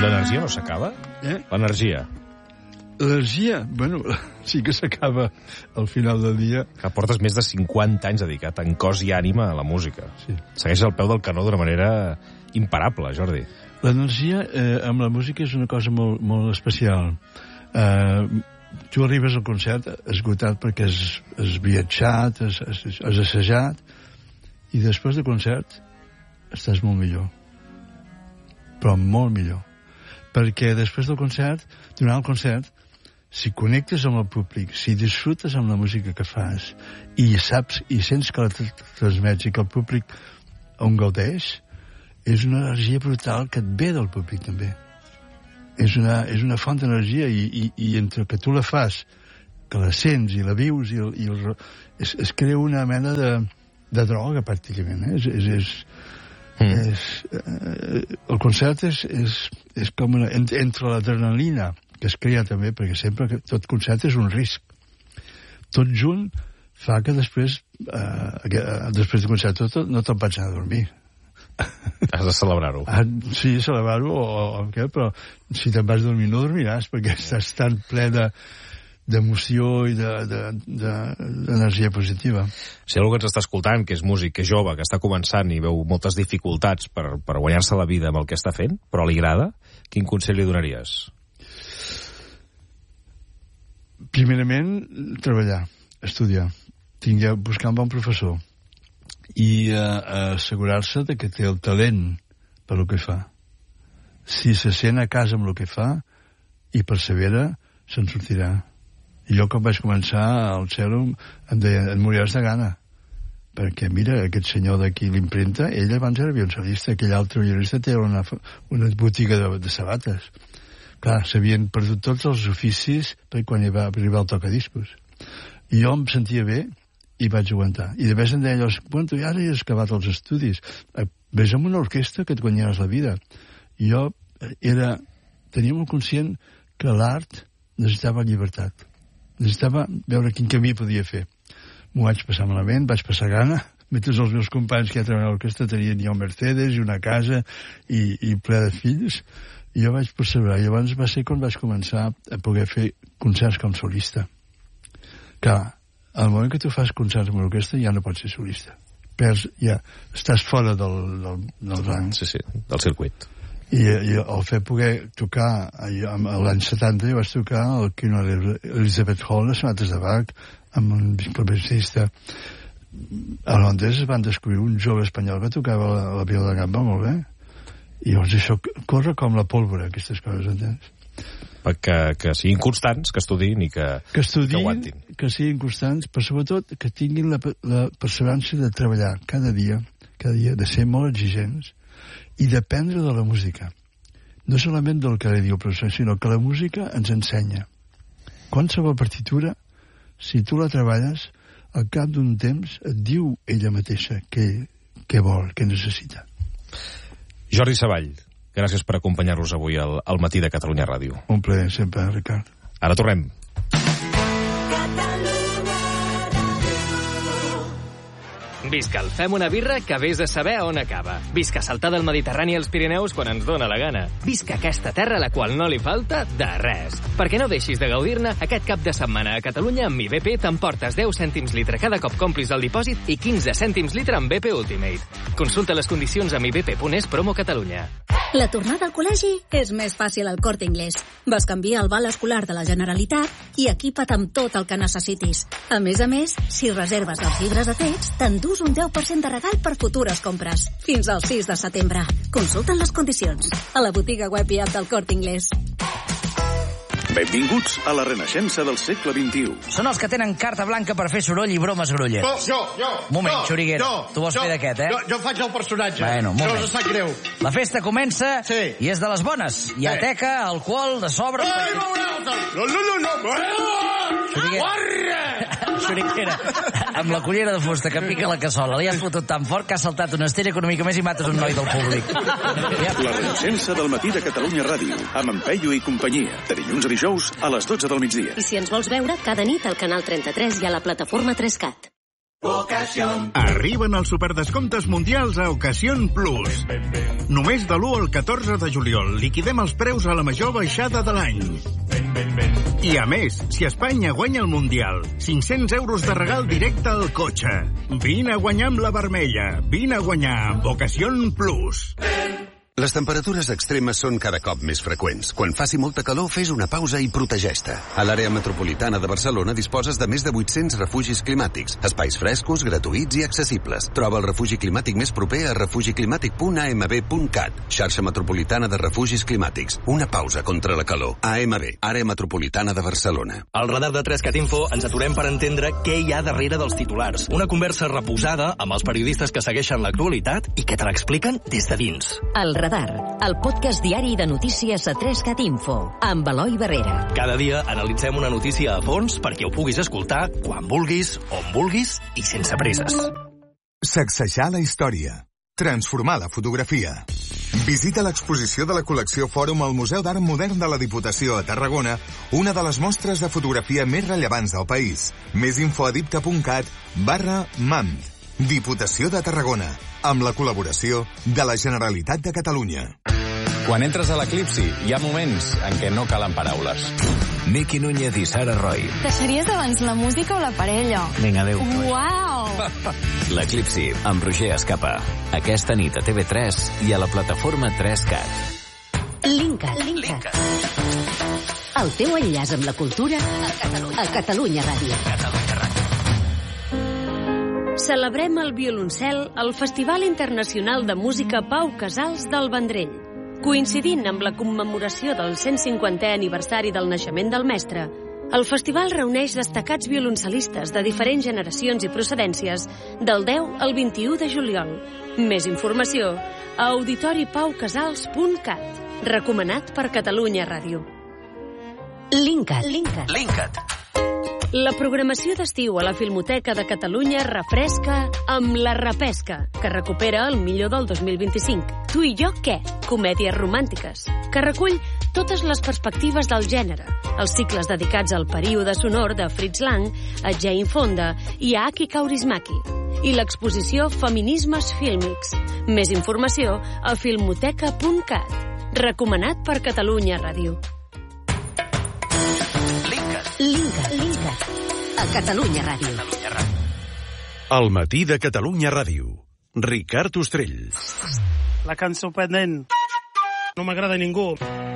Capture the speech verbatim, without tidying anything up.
l'energia no s'acaba? Eh? L'energia. L'energia, bueno, sí que s'acaba al final del dia. Que portes més de cinquanta anys dedicat en cos i ànima a la música. Sí. Segueixes al peu del canó d'una manera imparable, Jordi. L'energia eh, amb la música és una cosa molt, molt especial. Eh, tu arribes al concert esgotat perquè has, has viatjat, has, has, has assajat, i després del concert estàs molt millor. Però molt millor. Perquè després del concert, durant el concert, si connectes amb el públic, si disfrutes amb la música que fas, i saps, i sents que la transmets i que el públic on gaudeix, és una energia brutal que et ve del públic també. És una, és una font d'energia i, i, i entre que tu la fas, que la sents i la vius, i el, i el, es, es crea una mena de, de droga pràcticament. Eh? És, és, és, mm. és, eh, el concert és, és, és com una, entre l'adrenalina que es crea també, perquè sempre que tot concert és un risc. Tot junt fa que després, eh, després del concert tot, no te'n vaig anar a dormir. Has de celebrar-ho. Ah, sí, celebrar-ho o, o, o què, però si te'n vas dormir no dormiràs, perquè estàs tan ple de, d'emoció i d'energia de, de, positiva. Si algú que ens està escoltant, que és músic, que és jove, que està començant i veu moltes dificultats per, per guanyar-se la vida amb el que està fent, però li agrada, quin consell li donaries? Primerament, treballar, estudiar, tingueu, buscar un bon professor i uh, assegurar-se de que té el talent per el que fa. Si se sent a casa amb el que fa i persevera, se'n sortirà. I jo, quan vaig començar al cello, em deia, et moriràs de gana. Perquè, mira, aquest senyor d'aquí l'impremta, ell abans era violoncel·lista, aquell altre violista té una, una botiga de, de sabates. Clar, s'havien perdut tots els oficis per quan hi va arribar el tocadiscos. I jo em sentia bé i vaig aguantar. I de vegades em deia allò, bueno, tu ja has acabat els estudis, vés amb una orquestra que et guanyaràs la vida. I jo era, tenia molt conscient que l'art necessitava llibertat. Necessitava veure quin camí podia fer. M'ho vaig passar malament, vaig passar gana, mentre els meus companys que ja treballaven a l'orquestra tenien ja un Mercedes i una casa i, i ple de fills, i jo vaig perseverar. I llavors va ser quan vaig començar a poder fer concerts com solista. Clar, al moment que tu fas concerts amb l'orquestra ja no pots ser solista. Perds, ja estàs fora del, del, del rang. Sí, sí, del circuit. I, i el fet poder tocar, l'any setanta jo vaig tocar el Quino Elizabeth Hall, les sonates de Bach, amb un violoncel·lista. A Londres es van descobrir un jove espanyol que tocava la, la viola de gamba molt bé. I llavors això corre com la pólvora, aquestes coses, entens? Que, que siguin constants, que estudin i que, que, estudin, que aguantin. Que siguin constants, però sobretot que tinguin la, la perseverança de treballar cada dia, cada dia, de ser molt exigents i d'aprendre de la música. No solament del que li diu el professor, sinó que la música ens ensenya. Qualsevol partitura, si tu la treballes, al cap d'un temps et diu ella mateixa què, què vol, què necessita. Jordi Savall, gràcies per acompanyar-nos avui al, al matí de Catalunya Ràdio. Un plaer sempre, Ricard. Ara tornem. Visca el Fem una birra que vés a saber on acaba. Visca saltar del Mediterrani als Pirineus quan ens dóna la gana. Visca aquesta terra a la qual no li falta de res. Perquè no deixis de gaudir-ne, aquest cap de setmana a Catalunya amb mi B P t'emportes deu cèntims litre cada cop complis el dipòsit i quinze cèntims litre amb B P Ultimate. Consulta les condicions a mi b p punt es promo Catalunya. La tornada al col·legi és més fàcil al Corte Inglés. Vas canviar el val escolar de la Generalitat i equipa't amb tot el que necessitis. A més a més, si reserves els llibres de text, t'endús un deu per cent de regal per futures compres. Fins al sis de setembre. Consulta'n les condicions a la botiga web i app del Corte Inglés. Benvinguts a la renaixença del segle vint-i-u. Són els que tenen carta blanca per fer soroll i bromes grulles. Oh, jo, jo. Moment, jo, Xuriguera. Jo, tu vols jo, fer d'aquest, eh? Jo, jo faig el personatge. Bueno, moment. No us sap greu. La festa comença sí. i és de les bones. Hi ha sí. teca, alcohol, de sobre... Ai, no, no, no, no, no, no. Xuriguera. Xuriguera. Amb la cullera de fusta que pica la cassola. Li has fotut tan fort que has saltat una estella econòmica més i mates un noi del públic. La renaixença del matí de Catalunya Ràdio, amb en Peyu i companyia, de dilluns a dijous a les dotze del migdia. I si ens vols veure, cada nit al canal trenta-tres i a la plataforma tres cat. Arriben els superdescomptes mundials a Ocasión Plus. Només de l'u al catorze de juliol liquidem els preus a la major baixada de l'any. I a més, si Espanya guanya el Mundial, cinc-cents euros de regal directe al cotxe. Vine a guanyar amb la vermella. Vine a guanyar amb Ocasión Plus. Les temperatures extremes són cada cop més freqüents. Quan faci molta calor, fes una pausa i protegeix-te. A l'àrea metropolitana de Barcelona disposes de més de vuit-cents refugis climàtics, espais frescos, gratuïts i accessibles. Troba el refugi climàtic més proper a refugiclimàtic punt a m b punt cat. Xarxa metropolitana de refugis climàtics. Una pausa contra la calor. A M B, àrea metropolitana de Barcelona. Al radar de tres cat info ens aturem per entendre què hi ha darrere dels titulars. Una conversa reposada amb els periodistes que segueixen l'actualitat i que te l'expliquen des de dins. El Radar, el podcast diari de notícies a tres cat info, amb Eloi Barrera. Cada dia analitzem una notícia a fons perquè ho puguis escoltar quan vulguis, on vulguis i sense presses. Sacsejar la història. Transformar la fotografia. Visita l'exposició de la col·lecció Fòrum al Museu d'Art Modern de la Diputació a Tarragona, una de les mostres de fotografia més rellevants del país. Més info a dipta punt cat barra MAMD. Diputació de Tarragona, amb la col·laboració de la Generalitat de Catalunya. Quan entres a l'Eclipsi, hi ha moments en què no calen paraules. Miqui Núñez i Sara Roy. Deixaries abans la música o la parella? Vinga, adéu. Uau! L'Eclipsi, amb Roger Escapa. Aquesta nit a T V tres i a la plataforma tres cat. Linkat. Linkat. El teu enllaç amb la cultura a Catalunya, a Catalunya Ràdio. Catalunya Ràdio. Celebrem el violoncel al Festival Internacional de Música Pau Casals del Vendrell. Coincidint amb la commemoració del cent cinquantè aniversari del naixement del mestre, el festival reuneix destacats violoncelistes de diferents generacions i procedències del deu al vint-i-u de juliol. Més informació a auditori pau casals punt cat. Recomanat per Catalunya Ràdio. Linkat. Linkat. Linkat. La programació d'estiu a la Filmoteca de Catalunya refresca amb La Repesca, que recupera el millor del dos mil vint-i-cinc. Tu i jo què? Comèdies romàntiques, que recull totes les perspectives del gènere, els cicles dedicats al període sonor de Fritz Lang, a Jane Fonda i a Aki Kaurismäki, i l'exposició Feminismes Fílmics. Més informació a filmoteca punt cat. Recomanat per Catalunya Ràdio. Linkat. Linkat. A Catalunya Ràdio. El matí de Catalunya Ràdio. Ricard Ostrell. La cançó pendent. No m'agrada ningú.